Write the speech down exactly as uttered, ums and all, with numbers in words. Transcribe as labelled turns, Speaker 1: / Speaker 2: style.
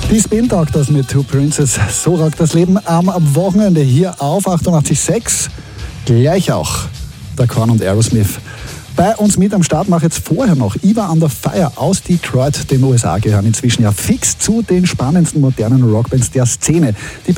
Speaker 1: Die Spin Doctors mit Two Princes. So rockt das Leben am Wochenende hier auf achtundachtzig Komma sechs. Gleich auch der Korn und Aerosmith. Bei uns mit am Start mache jetzt vorher noch Eva Under Fire aus Detroit, den U S A, gehören inzwischen ja fix zu den spannendsten modernen Rockbands der Szene. Die